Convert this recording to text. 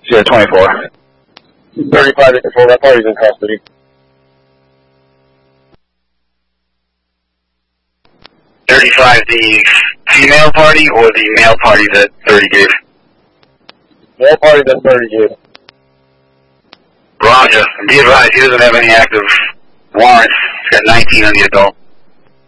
Yeah, 24. 35 to control. That party's in custody. 35, the female party or the male party that 30 gave? Male party that 30 gave. Roger. Be advised, he doesn't have any active warrants. He's got 19 on the adult.